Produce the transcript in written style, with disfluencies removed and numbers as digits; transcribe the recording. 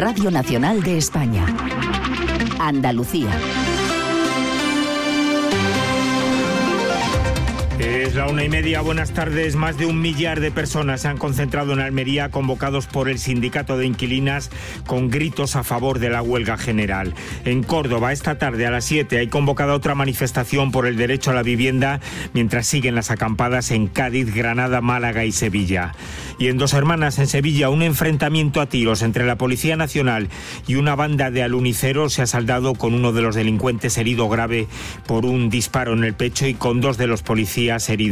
Radio Nacional de España. Andalucía. Es la 1:30, buenas tardes. Más de 1 millar de personas se han concentrado en Almería, convocados por el sindicato de inquilinas con gritos a favor de la huelga general. En Córdoba, esta tarde a las 7, hay convocada otra manifestación por el derecho a la vivienda, mientras siguen las acampadas en Cádiz, Granada, Málaga y Sevilla. Y en Dos Hermanas, en Sevilla, un enfrentamiento a tiros entre la Policía Nacional y una banda de aluniceros se ha saldado con uno de los delincuentes herido grave por un disparo en el pecho y con 2 de los policías heridos